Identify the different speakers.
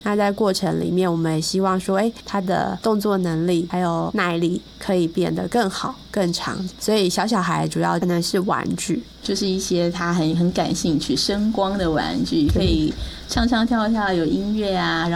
Speaker 1: 那在过程里面我们也希望说他的动作能力还有耐力可以变得更好更长，所以小孩主要可能是玩具，
Speaker 2: 就是一些他很感兴趣声光的玩具，可以唱唱跳跳有音乐啊，然